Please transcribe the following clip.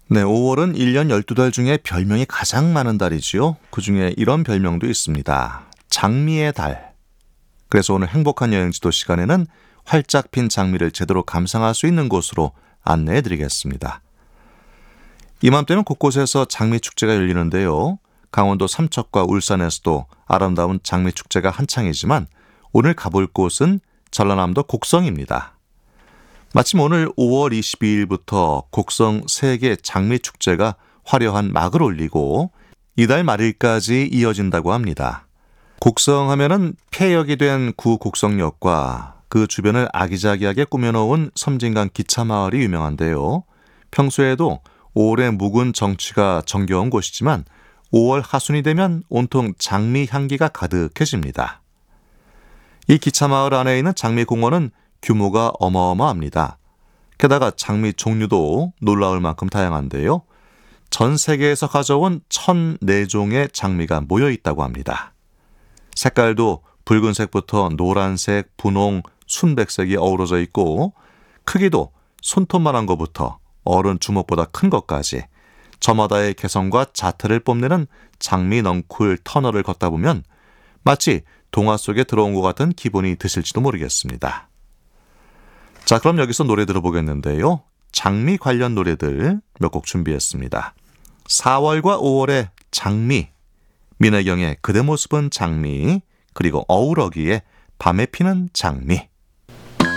네, 5월은 1년 12달 중에 별명이 가장 많은 달이지요. 그중에 이런 별명도 있습니다. 장미의 달. 그래서 오늘 행복한 여행지도 시간에는 활짝 핀 장미를 제대로 감상할 수 있는 곳으로 안내해 드리겠습니다. 이맘때면 곳곳에서 장미 축제가 열리는데요. 강원도 삼척과 울산에서도 아름다운 장미 축제가 한창이지만 오늘 가볼 곳은 전라남도 곡성입니다. 마침 오늘 5월 22일부터 곡성 세계 장미축제가 화려한 막을 올리고 이달 말일까지 이어진다고 합니다. 곡성 하면은 폐역이 된 구 곡성역과 그 주변을 아기자기하게 꾸며놓은 섬진강 기차마을이 유명한데요. 평소에도 오래 묵은 정취가 정겨운 곳이지만 5월 하순이 되면 온통 장미 향기가 가득해집니다. 이 기차마을 안에 있는 장미공원은 규모가 어마어마합니다. 게다가 장미 종류도 놀라울 만큼 다양한데요. 전 세계에서 가져온 1,004종의 장미가 모여 있다고 합니다. 색깔도 붉은색부터 노란색, 분홍, 순백색이 어우러져 있고 크기도 손톱만한 것부터 어른 주먹보다 큰 것까지 저마다의 개성과 자태를 뽐내는 장미 넝쿨 터널을 걷다 보면 마치 동화 속에 들어온 것 같은 기분이 드실지도 모르겠습니다. 자, 그럼 여기서 노래 들어보겠는데요. 장미 관련 노래들 몇 곡 준비했습니다. 4월과 5월의 장미, 민혜경의 그대 모습은 장미, 그리고 어우러기의 밤에 피는 장미.